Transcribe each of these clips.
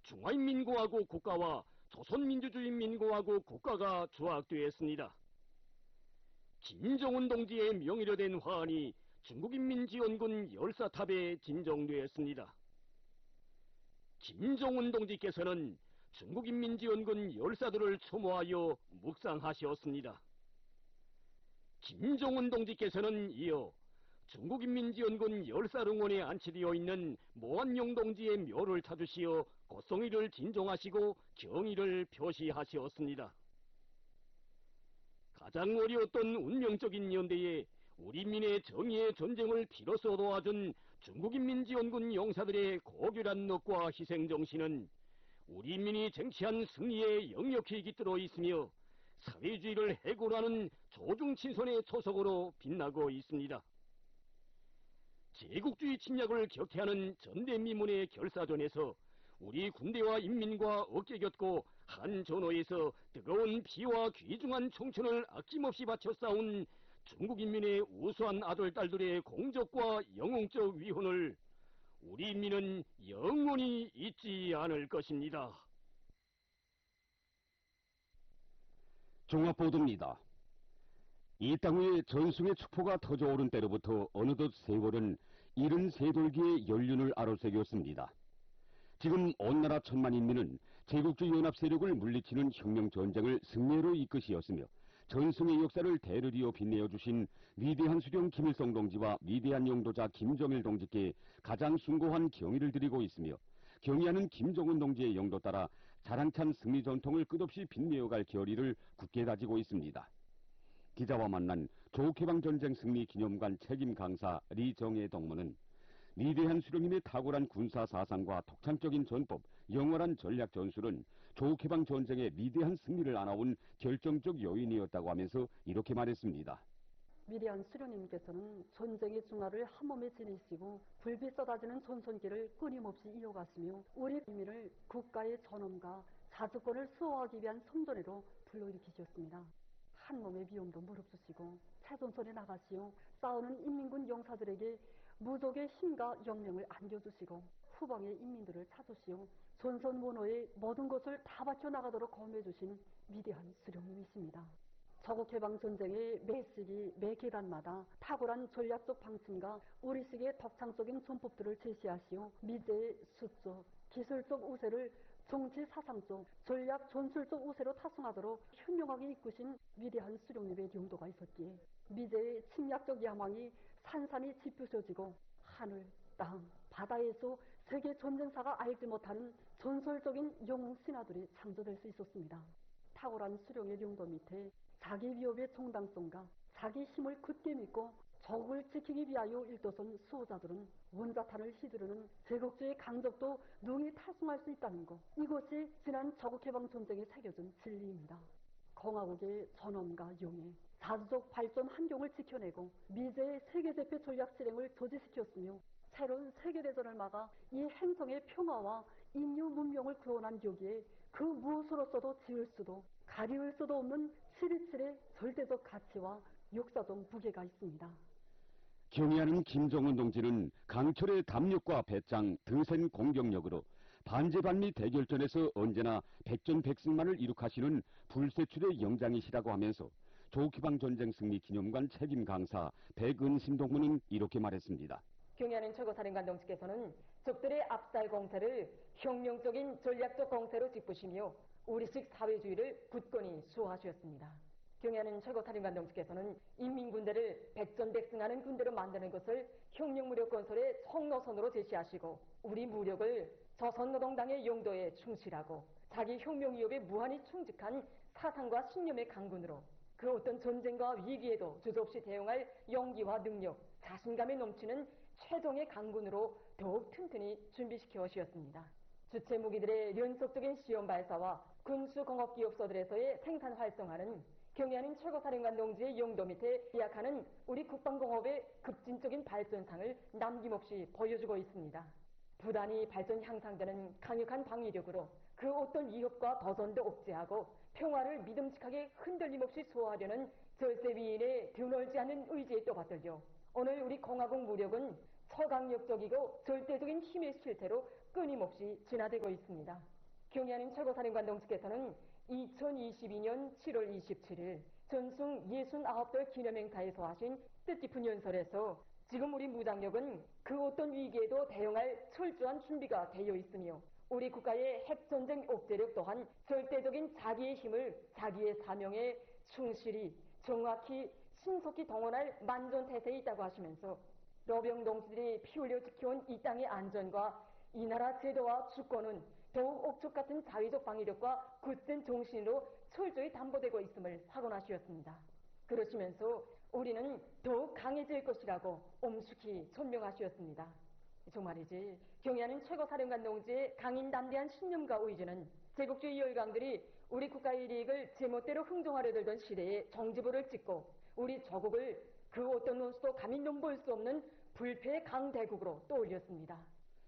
중화인민공화국 국가와 조선민주주의인민공화국 국가가 조약되었습니다. 김정은 동지의 명의로 된 화환이 중국인민지원군 열사탑에 진정되었습니다. 김정은 동지께서는 중국인민지원군 열사들을 추모하여 묵상하셨습니다. 김정은 동지께서는 이어 중국인민지원군 열사릉원에 안치되어 있는 모한용 동지의 묘를 찾으시어 고성의를 진종하시고 경의를 표시하셨습니다. 가장 어려웠던 운명적인 연대에 우리 민의 정의의 전쟁을 비로소 도와준 중국인민지원군 용사들의 고결한 넋과 희생정신은 우리 민이 쟁취한 승리에 역력히 깃들어 있으며 사회주의를 해고하는 조중친선의 초석으로 빛나고 있습니다. 제국주의 침략을 격퇴하는 전대미문의 결사전에서 우리 군대와 인민과 어깨 겼고 한 전호에서 뜨거운 피와 귀중한 청춘을 아낌없이 바쳐 싸운 중국인민의 우수한 아들, 딸들의 공적과 영웅적 위훈을 우리 민은 영원히 잊지 않을 것입니다. 종합보도입니다. 이 땅 위에 전승의 축포가 터져오른 때로부터 어느덧 세월은 73돌기의 연륜을 아로새겼습니다. 지금 온 나라 천만 인민은 제국주의 연합 세력을 물리치는 혁명전쟁을 승리로 이끄시었으며 전승의 역사를 대를 이어 빛내어 주신 위대한 수령 김일성 동지와 위대한 영도자 김정일 동지께 가장 숭고한 경의를 드리고 있으며 경의하는 김정은 동지의 영도 따라 자랑찬 승리 전통을 끝없이 빛내어갈 결의를 굳게 다지고 있습니다. 기자와 만난 조국해방전쟁 승리 기념관 책임 강사 리정혜 동무는 위대한 수령님의 탁월한 군사 사상과 독창적인 전법, 영원한 전략 전술은 조국해방전쟁의 위대한 승리를 안아온 결정적 요인이었다고 하면서 이렇게 말했습니다. 위대한 수령님께서는 전쟁의 중화를 한몸에 지니시고 불빛 쏟아지는 전선기를 끊임없이 이어가시며 우리 국민을 국가의 전엄과 자주권을 수호하기 위한 성전으로 불러일으키셨습니다. 한 몸의 비움도 무릅쓰시고 최전선에 나가시어 싸우는 인민군 용사들에게 무적의 힘과 영명을 안겨주시고 후방의 인민들을 찾으시어 전선문호의 모든 것을 다 바쳐나가도록 검해주신 위대한 수령님이십니다. 저국해방전쟁의 매 시기 매 계단마다 탁월한 전략적 방침과 우리식의 덕창적인 전법들을 제시하시어 미제의 수적, 기술적 우세를 정치 사상적, 전략 전술적 우세로 타승하도록 현명하게 이끄신 위대한 수령님의 용도가 있었기에 미제의 침략적 야망이 산산이 짚부셔지고 하늘, 땅, 바다에서 세계 전쟁사가 알지 못하는 전설적인 영웅 신하들이 창조될 수 있었습니다. 탁월한 수령의 용도 밑에 자기 위협의 정당성과 자기 힘을 굳게 믿고 적을 지키기 위하여 일도선 수호자들은 원자탄을 휘두르는 제국주의 강적도 능히 타승할 수 있다는 것, 이것이 지난 저국해방전쟁에 새겨진 진리입니다. 공화국의 전엄과 용의 자주적 발전 환경을 지켜내고 미제의 세계대표 전략 실행을 저지시켰으며 새로운 세계대전을 막아 이 행성의 평화와 인류 문명을 구원한 여기에 그 무엇으로서도 지을 수도 가리울 수도 없는 7.27의 절대적 가치와 역사적 무게가 있습니다. 경의하는 김정은 동지는 강철의 담력과 배짱, 드센 공격력으로 반제반미 대결전에서 언제나 백전백승만을 이룩하시는 불세출의 영장이시라고 하면서 조국해방전쟁 승리 기념관 책임 강사 백은심 동무는 이렇게 말했습니다. 경의하는 최고사령관 동지께서는 적들의 압살 공세를 혁명적인 전략적 공세로 짚으시며 우리식 사회주의를 굳건히 수호하셨습니다. 경의하는 최고사령관 동지께서는 인민군대를 백전백승하는 군대로 만드는 것을 혁명무력 건설의 성노선으로 제시하시고 우리 무력을 조선노동당의 용도에 충실하고 자기 혁명위협에 무한히 충직한 사상과 신념의 강군으로 그 어떤 전쟁과 위기에도 주저없이 대응할 용기와 능력, 자신감에 넘치는 최종의 강군으로 더욱 튼튼히 준비시켜 오셨습니다. 주체 무기들의 연속적인 시험 발사와 군수공업기업소들에서의 생산 활성화는 경의하는 최고사령관 동지의 용도 밑에 비약하는 우리 국방공업의 급진적인 발전상을 남김없이 보여주고 있습니다. 부단히 발전 향상되는 강력한 방위력으로 그 어떤 위협과 도전도 억제하고 평화를 믿음직하게 흔들림 없이 수호하려는 절세위인의 드넓지 않은 의지에 또 받들려 오늘 우리 공화국 무력은 초강력적이고 절대적인 힘의 실태로 끊임없이 진화되고 있습니다. 경애하는 최고사령관 동지께서는 2022년 7월 27일 전승 69돌 기념행사에서 하신 뜻깊은 연설에서 지금 우리 무장력은 그 어떤 위기에도 대응할 철저한 준비가 되어 있으며 우리 국가의 핵전쟁 억제력 또한 절대적인 자기의 힘을 자기의 사명에 충실히 정확히 신속히 동원할 만전태세에 있다고 하시면서 러병 동지들이 피 흘려 지켜온 이 땅의 안전과 이 나라 제도와 주권은 더욱 옥축 같은 자위적 방위력과 굳센 정신으로 철저히 담보되고 있음을 확언하셨습니다. 그러시면서 우리는 더욱 강해질 것이라고 엄숙히 천명하셨습니다. 정말이지 경애하는 최고사령관 동지의 강인담대한 신념과 의지는 제국주의 열강들이 우리 국가의 이익을 제멋대로 흥정하려 들던 시대에 정지부를 찍고 우리 조국을 그 어떤 원수도 감히 넘볼 수 없는 불패의 강대국으로 떠올렸습니다.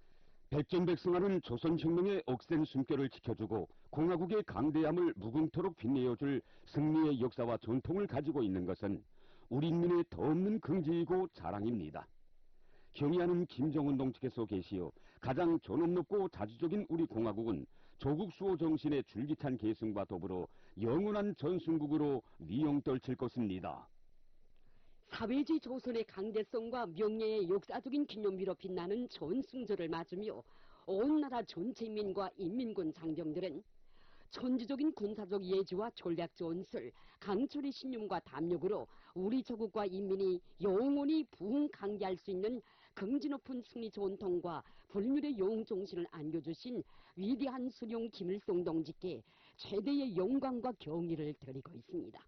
백전백승하는 조선혁명의 억센 숨결을 지켜주고 공화국의 강대함을 무궁토록 빛내어줄 승리의 역사와 전통을 가지고 있는 것은 우리 인민의 더없는 긍지이고 자랑입니다. 경의하는 김정은 동지께서 계시어 가장 존엄 높고 자주적인 우리 공화국은 조국 수호 정신의 줄기찬 계승과 더불어 영원한 전승국으로 미용떨칠 것입니다. 사회주의 조선의 강대성과 명예의 역사적인 기념비로 빛나는 전승절을 맞으며 온 나라 전체 인민과 인민군 장병들은 천지적인 군사적 예지와 전략 전술, 강철의 신념과 담력으로 우리 조국과 인민이 영원히 부흥강대할 수 있는 긍지 높은 승리 전통과 불멸의 영웅정신을 안겨주신 위대한 수령 김일성 동지께 최대의 영광과 경의를 드리고 있습니다.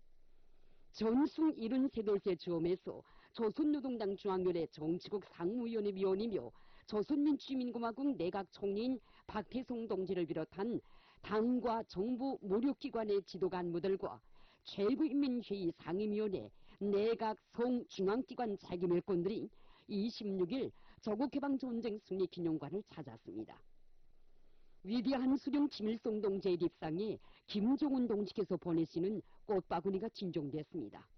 전승 73돌째 주엄에서 조선노동당 중앙위원회 정치국 상무위원회 위원이며 조선민주주의민공화국 내각 총리인 박태송 동지를 비롯한 당과 정부 무력기관의 지도 간부들과 최고인민회의 상임위원회, 내각 성중앙기관 책임일꾼들이 26일 조국해방전쟁 승리기념관을 찾았습니다. 위대한 수령 김일성 동지의 립상에 김정은 동지께서 보내시는 꽃바구니가 진정됐습니다.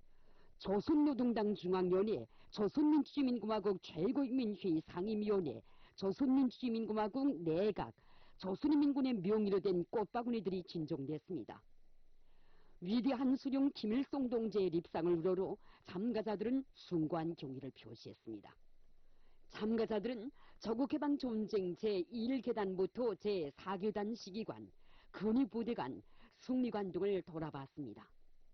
조선노동당 중앙위원회, 조선민주주의민공화국 최고인민회의 상임위원회, 조선민주주의민공화국 내각, 조선인민군의 명의로 된 꽃바구니들이 진정됐습니다. 위대한 수령 김일성 동지의 립상을 우러러 참가자들은 숭고한 경의를 표시했습니다. 참가자들은 조국해방전쟁 제1계단부터 제4계단 시기관, 근위부대관, 승리관 등을 돌아봤습니다.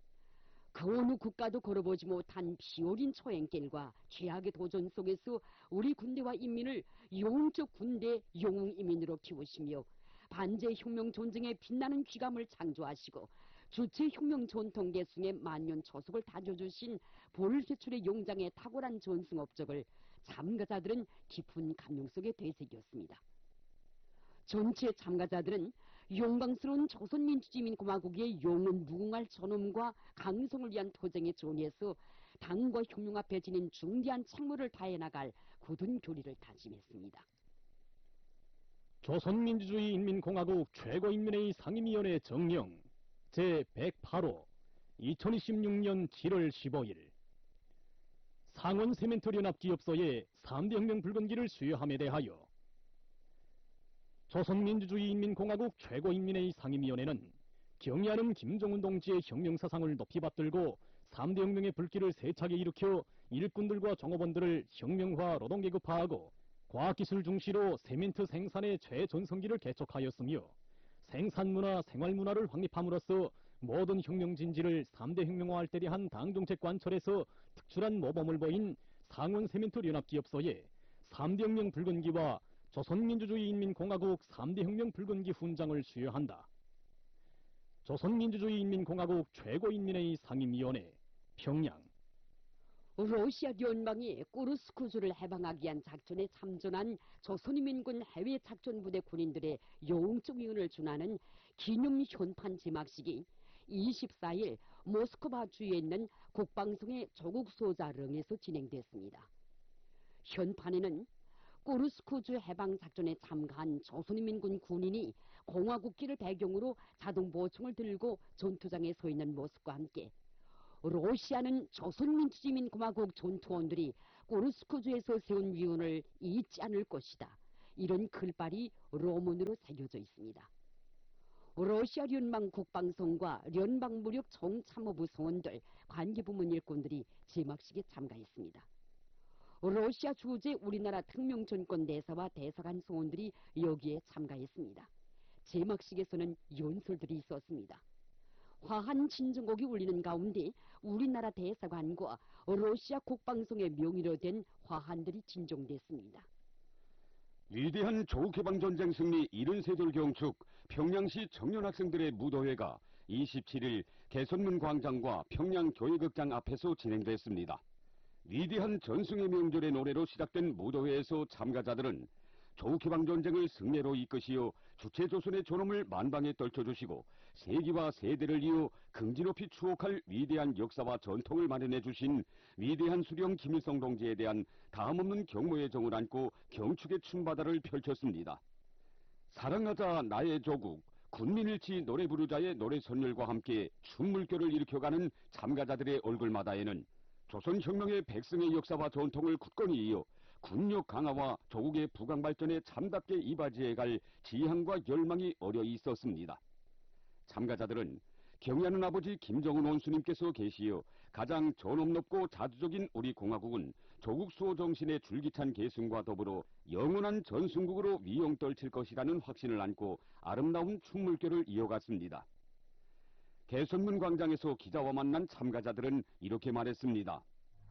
그 어느 국가도 걸어보지 못한 피어린 초행길과 최악의 도전 속에서 우리 군대와 인민을 영웅적 군대 영웅인민으로 키우시며 반제혁명 전쟁의 빛나는 귀감을 창조하시고 주체혁명 전통 계승의 만년 초석을 다져주신 볼세출의 용장의 탁월한 전승 업적을 참가자들은 깊은 감명 속에 되새겼습니다. 전체 참가자들은 영광스러운 조선민주주의민공화국의 영원 무궁할 존엄과 강성을 위한 투쟁의 전위에서 당과 혁명 앞에 지닌 중대한 책무를 다해 나갈 굳은 교리를 다짐했습니다. 조선민주주의인민공화국 최고인민회의 상임위원회 정령 제108호 2026년 7월 15일 상원 세멘트 연합기업소의 3대 혁명 붉은기를 수여함에 대하여 조선민주주의인민공화국 최고인민회의 상임위원회는 경의하는 김정은 동지의 혁명사상을 높이 받들고 3대 혁명의 불길을 세차게 일으켜 일꾼들과 종업원들을 혁명화 노동계급화하고 과학기술 중시로 세멘트 생산의 최전성기를 개척하였으며 생산문화, 생활문화를 확립함으로써 모든 혁명 진지를 3대 혁명화할 때 대한 당정책 관철에서 특출한 모범을 보인 상원 세멘트 연합기업소에 3대 혁명 붉은기와 조선민주주의인민공화국 3대 혁명 붉은기 훈장을 수여한다. 조선민주주의인민공화국 최고인민회의 상임위원회 평양. 러시아 연방이 꾸르스크주를 해방하기 위한 작전에 참전한 조선인민군 해외 작전부대 군인들의 영웅적 위훈을 준하는 기념 현판 제막식이 24일 모스크바 주에 있는 국방성의 조국 수호자릉에서 진행됐습니다. 현판에는 꾸르스크주 해방 작전에 참가한 조선인민군 군인이 공화국기를 배경으로 자동 보총을 들고 전투장에 서 있는 모습과 함께 러시아는 조선민주주의민공화국 전투원들이 꾸르스크주에서 세운 위훈을 잊지 않을 것이다. 이런 글발이 로문으로 새겨져 있습니다. 러시아聯邦 국방성과聯邦무력 정참모부 성원들, 관계부문 일꾼들이 제막식에 참가했습니다. 러시아 주재 우리나라 특명전권 대사와 대사관 성원들이 여기에 참가했습니다. 제막식에서는 연설들이 있었습니다. 화한 진정곡이 울리는 가운데 우리나라 대사관과 러시아 국방성의 명의로 된 화한들이 진정됐습니다. 위대한 조국해방전쟁 승리 73돌 경축 평양시 청년학생들의 무도회가 27일 개선문 광장과 평양교회극장 앞에서 진행됐습니다. 위대한 전승의 명절의 노래로 시작된 무도회에서 참가자들은 조국해방전쟁을 승리로 이끄시어 주체조선의 존엄을 만방에 떨쳐주시고 세기와 세대를 이어 긍지 높이 추억할 위대한 역사와 전통을 마련해 주신 위대한 수령 김일성 동지에 대한 다함없는 경모의 정을 안고 경축의 춤바다를 펼쳤습니다. 사랑하자 나의 조국, 군민일치 노래 부르자의 노래 선율과 함께 춤물결을 일으켜가는 참가자들의 얼굴마다에는 조선혁명의 백성의 역사와 전통을 굳건히 이어 군력 강화와 조국의 부강 발전에 참답게 이바지해 갈 지향과 열망이 어려 있었습니다. 참가자들은 경의하는 아버지 김정은 원수님께서 계시어 가장 존엄 높고 자주적인 우리 공화국은 조국 수호 정신의 줄기찬 계승과 더불어 영원한 전승국으로 위용 떨칠 것이라는 확신을 안고 아름다운 춤물결을 이어갔습니다. 개선문 광장에서 기자와 만난 참가자들은 이렇게 말했습니다.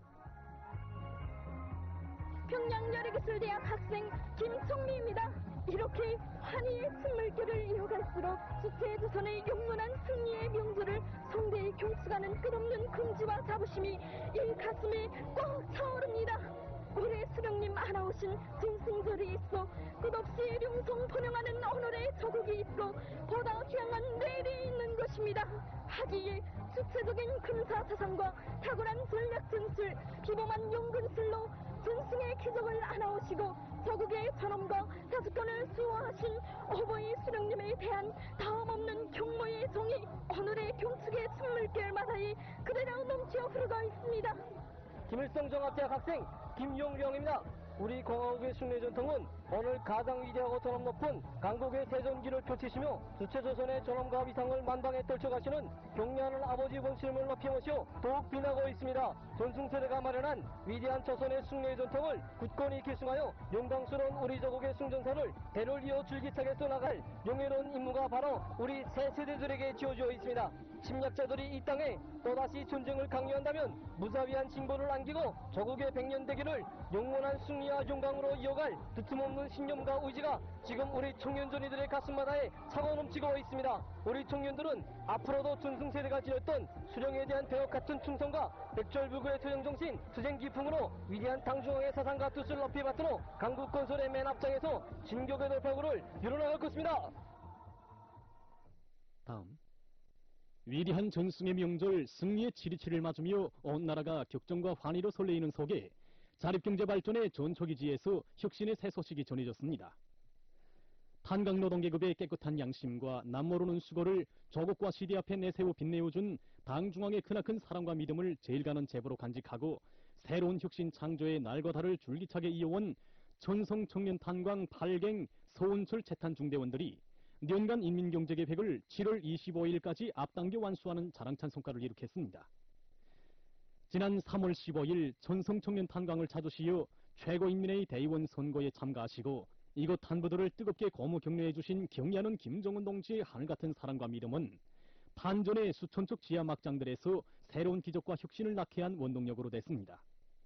평양여래기술대학 학생 김총미입니다. 이렇게 환희의 춤물결을 이어갈수록 주체조선의 영원한 승리의 명절을 성대히 경축하는 끝없는 긍지와 자부심이 이 가슴에 꽉 차오릅니다. 올해 수령님 하나오신 진승절이 있어 끝없이 룡성 번영하는 오늘의 조국이 있어 보다 향한 내일이 있는 것입니다. 하기에 주체적인 근사사상과 탁월한 전략 전술, 비범한 용근술로 전승의 기적을 하나오시고 조국의 전엄과 자주권을 수호하신 어버이 수령님에 대한 다음없는 경모의 정이 오늘의 경축의 춤물결마다에 그대로 넘쳐 흐르고 있습니다. 김일성 종합대학 학생 김용령입니다. 우리 공화국의 승리 전통은 오늘 가장 위대하고 존엄 높은 강국의 대전기를 펼치시며 주체조선의 존엄과 위상을 만방에 떨쳐가시는 경례하는 아버지 원심을 높이 모시어 더욱 빛나고 있습니다. 전승세대가 마련한 위대한 조선의 승리 전통을 굳건히 계승하여 영광스러운 우리 조국의 승전사를 대를 이어 줄기차게 써나갈 영예로운 임무가 바로 우리 새 세대들에게 지어져 있습니다. 침략자들이 이 땅에 또다시 전쟁을 강요한다면 무자비한 징벌을 안기고 조국의 백년대기를 영원한 승리와 영광으로 이어갈 두툼없는 신념과 의지가 지금 우리 청년전이들의 가슴마다에 차고 넘치고 있습니다. 우리 청년들은 앞으로도 전승세대가 지녔던 수령에 대한 배역 같은 충성과 백절불구의 투쟁정신, 투쟁기풍으로 위대한 당중앙의 사상과 뜻을 높이 받들어 강국건설의 맨 앞장에서 진격의 돌파구를 이뤄나갈 것입니다. 다음 위대한 전승의 명절 승리의 치리치를 맞으며 온 나라가 격정과 환희로 설레이는 속에 자립경제 발전의 전초기지에서 혁신의 새 소식이 전해졌습니다. 탄광노동계급의 깨끗한 양심과 남모르는 수고를 조국과 시대 앞에 내세워 빛내어준 당중앙의 크나큰 사랑과 믿음을 제일가는 제보로 간직하고 새로운 혁신 창조의 날과 달을 줄기차게 이어온 전성청년 탄광 8갱 서운철 채탄 중대원들이 년간 인민경제계획을 7월 25일까지 앞당겨 완수하는 자랑찬 성과를 이룩했습니다. 지난 3월 15일 전성청년 탄광을 찾으시어 최고인민회의 대의원 선거에 참가하시고 이곳 탄부들을 뜨겁게 고무 격려해 주신 경의하는 김정은 동지의 하늘같은 사랑과 믿음은 탄전의 수천척 지하 막장들에서 새로운 기적과 혁신을 낳게 한 원동력으로 됐습니다.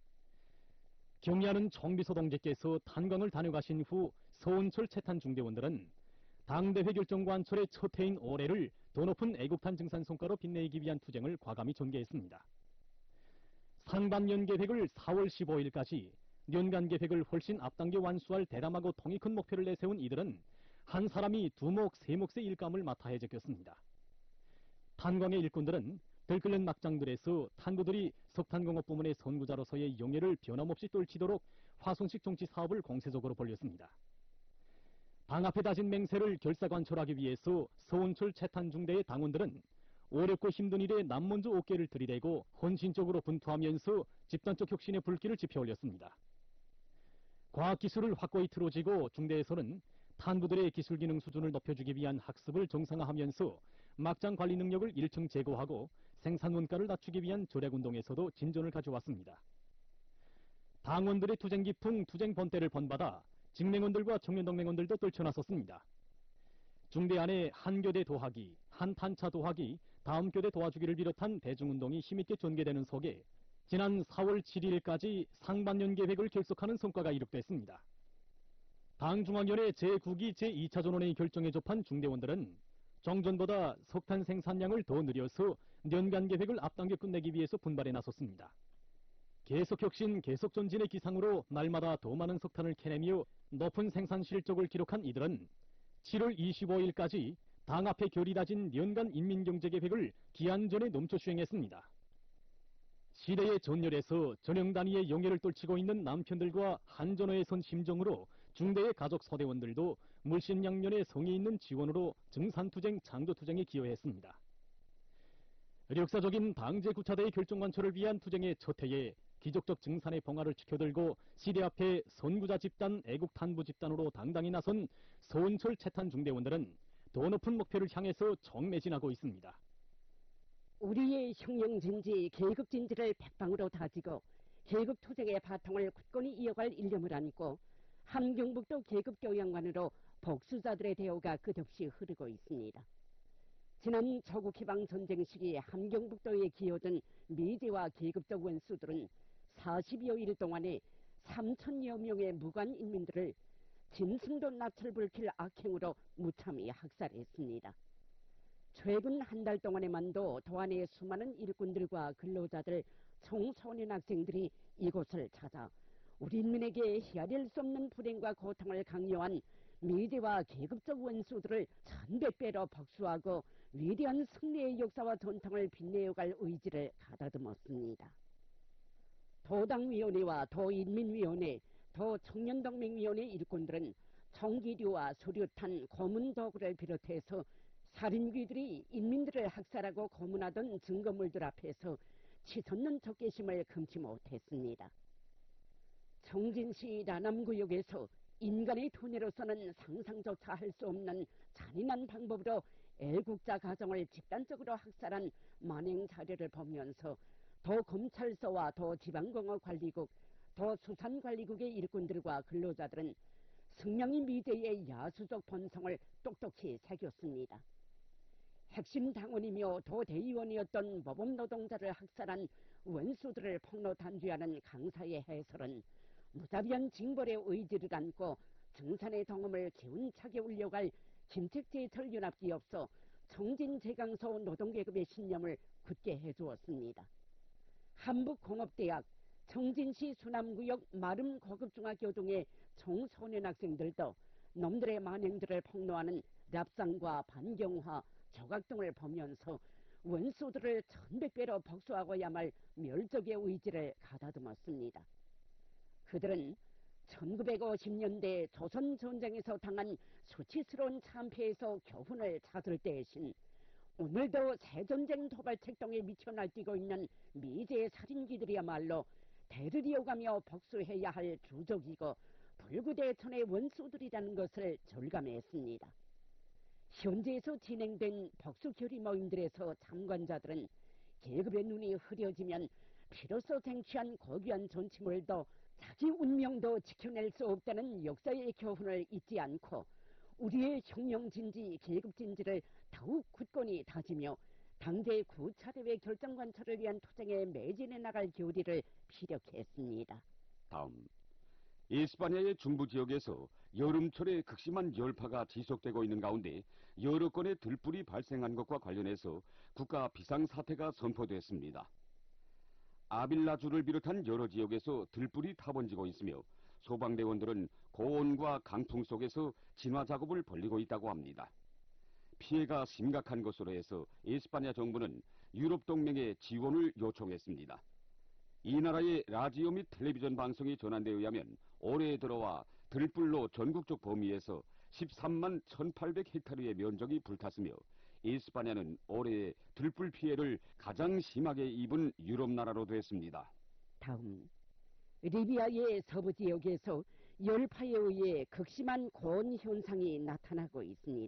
경의하는 정비서 동지께서 탄광을 다녀가신 후 서운철 채탄 중대원들은 당대회 결정 관철의 첫 해인 올해를 더 높은 애국탄 증산 성과로 빛내기 위한 투쟁을 과감히 전개했습니다. 상반년 계획을 4월 15일까지, 년간 계획을 훨씬 앞당겨 완수할 대담하고 통이 큰 목표를 내세운 이들은 한 사람이 두목, 세목의 일감을 맡아 해제켰습니다. 탄광의 일꾼들은 들끓는 막장들에서 탄부들이 석탄공업 부문의 선구자로서의 영예를 변함없이 떨치도록 화성식 정치 사업을 공세적으로 벌였습니다. 당 앞에 다진 맹세를 결사관철하기 위해서 서운철 채탄 중대의 당원들은 어렵고 힘든 일에 남 먼저 어깨를 들이대고 헌신적으로 분투하면서 집단적 혁신의 불길을 지펴올렸습니다. 과학기술을 확고히 틀어지고 중대에서는 탄부들의 기술 기능 수준을 높여주기 위한 학습을 정상화하면서 막장 관리 능력을 1층 제고하고 생산 원가를 낮추기 위한 절약운동에서도 진전을 가져왔습니다. 당원들의 투쟁 기풍, 투쟁 번대를 번받아 직맹원들과 청년동맹원들도 떨쳐나섰습니다. 중대 안에 한 교대 도하기, 한 탄차 도하기, 다음 교대 도와주기를 비롯한 대중운동이 힘있게 전개되는 속에 지난 4월 7일까지 상반년 계획을 결속하는 성과가 이룩됐습니다. 당중앙위원회 제9기 제2차 전원회의 결정에 접한 중대원들은 정전보다 석탄 생산량을 더 늘려서 년간 계획을 앞당겨 끝내기 위해서 분발에 나섰습니다. 계속 혁신, 계속 전진의 기상으로 날마다 더 많은 석탄을 캐내며 높은 생산 실적을 기록한 이들은 7월 25일까지 당 앞에 결의 다진 연간 인민경제계획을 기한 전에 넘쳐 수행했습니다. 시대의 전열에서 전형 단위의 영예를 떨치고 있는 남편들과 한전호에 선 심정으로 중대의 가족 서대원들도 물심양면의 성의 있는 지원으로 증산투쟁, 창조투쟁에 기여했습니다. 역사적인 당제 9차대의 결정관철을 위한 투쟁의 첫 해에 기적적 증산의 봉화를 지켜들고 시대 앞에 선구자 집단, 애국탄부 집단으로 당당히 나선 서운철 채탄 중대원들은 더 높은 목표를 향해서 정매진하고 있습니다. 우리의 혁명진지, 계급진지를 백방으로 다지고 계급투쟁의 바탕을 굳건히 이어갈 일념을 안고 함경북도 계급교양관으로 복수자들의 대우가 끝없이 흐르고 있습니다. 지난 조국해방전쟁 시기 함경북도에 기어든 미제와 계급적 원수들은 40여일 동안에 3천여 명의 무관인민들을 진승도 낯을 불킬 악행으로 무참히 학살했습니다. 최근 한 달 동안에만도 도안의 수많은 일꾼들과 근로자들, 청소년 학생들이 이곳을 찾아 우리 인민에게 헤아릴 수 없는 불행과 고통을 강요한 미제와 계급적 원수들을 1100배로 복수하고 위대한 승리의 역사와 전통을 빛내어갈 의지를 가다듬었습니다. 도당위원회와 도인민위원회, 도청년동맹위원회 일꾼들은 총기류와 수류탄, 고문도구를 비롯해서 살인귀들이 인민들을 학살하고 고문하던 증거물들 앞에서 치솟는 적개심을 금치 못했습니다. 청진시 라남구역에서 인간의 두뇌로서는 상상조차 할 수 없는 잔인한 방법으로 애국자 가정을 집단적으로 학살한 만행 자료를 보면서 도검찰서와 도지방공업관리국, 도수산관리국의 일꾼들과 근로자들은 승명이 미제의 야수적 본성을 똑똑히 새겼습니다. 핵심 당원이며 도대의원이었던 모범노동자를 학살한 원수들을 폭로 단죄하는 강사의 해설은 무자비한 징벌의 의지를 안고 증산의 동음을 기운차게 울려갈 김책제철연합기 없어 청진제강소 노동계급의 신념을 굳게 해주었습니다. 한북공업대학, 청진시 수남구역 마름고급중학교 등의 청소년 학생들도 놈들의 만행들을 폭로하는 랍상과 반경화, 조각 등을 보면서 원수들을 1100배로 복수하고야말 멸족의 의지를 가다듬었습니다. 그들은 1950년대 조선전쟁에서 당한 수치스러운 참패에서 교훈을 찾을 대신 오늘도 새전쟁 도발책동에 미쳐 날뛰고 있는 미제의 살인귀들이야말로 대를 이어가며 복수해야 할 주적이고 불구대천의 원수들이라는 것을 절감했습니다. 현지에서 진행된 복수 결의 모임들에서 참관자들은 계급의 눈이 흐려지면 비로소 쟁취한 고귀한 전치물도 자기 운명도 지켜낼 수 없다는 역사의 교훈을 잊지 않고 우리의 혁명진지, 계급진지를 더욱 굳건히 다지며 당대 9차대회 결정관철을 위한 투쟁에 매진해 나갈 교리를 피력했습니다. 다음, 이스파냐의 중부 지역에서 여름철에 극심한 열파가 지속되고 있는 가운데 여러 건의 들불이 발생한 것과 관련해서 국가 비상사태가 선포됐습니다. 아빌라주를 비롯한 여러 지역에서 들불이 타번지고 있으며 소방대원들은 고온과 강풍 속에서 진화 작업을 벌이고 있다고 합니다. 피해가 심각한 것으로 해서 이스파냐 정부는 유럽 동맹에 지원을 요청했습니다. 이 나라의 라디오 및 텔레비전 방송이 전한 데 의하면 올해 들어와 들불로 전국적 범위에서 13만 1800헥타르의 면적이 불탔으며 이스파냐는 올해 들불 피해를 가장 심하게 입은 유럽 나라로 됐습니다. 다음, 리비아의 서부 지역에서 열파에 의해 극심한 고온 현상이 나타나고 있습니다.